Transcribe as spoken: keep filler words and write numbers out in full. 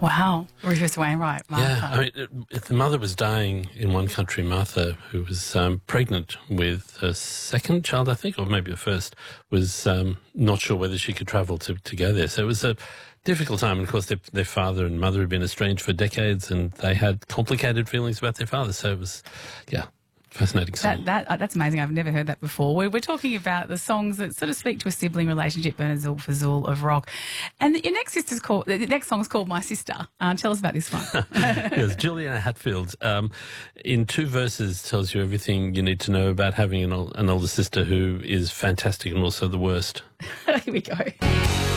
Wow. Rufus Wainwright, Martha. Yeah, I mean, it, it, the mother was dying in one country, Martha, who was um, pregnant with her second child, I think, or maybe the first, was um, not sure whether she could travel to, to go there. So it was a difficult time. And, of course, their, their father and mother had been estranged for decades, and they had complicated feelings about their father. So it was, yeah, fascinating song. That, that, that's amazing. I've never heard that before. We're, we're talking about the songs that sort of speak to a sibling relationship, Bernard Zilfazul of rock. And your next sister's called, the next song's called My Sister. Uh, tell us about this one. Yes, Juliana Hatfield, um, in two verses, tells you everything you need to know about having an, ol- an older sister who is fantastic and also the worst. Here we go.